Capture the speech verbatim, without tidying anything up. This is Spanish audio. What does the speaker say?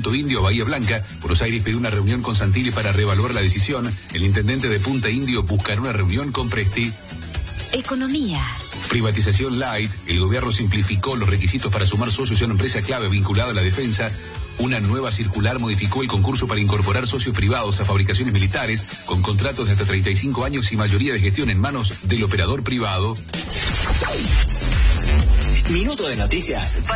Punto Indio, Bahía Blanca. Buenos Aires pidió una reunión con Santilli para reevaluar la decisión. El intendente de Punta Indio buscará una reunión con Presti. Economía. Privatización light. El gobierno simplificó los requisitos para sumar socios a una empresa clave vinculada a la defensa. Una nueva circular modificó el concurso para incorporar socios privados a fabricaciones militares con contratos de hasta treinta y cinco años y mayoría de gestión en manos del operador privado. Minuto de noticias.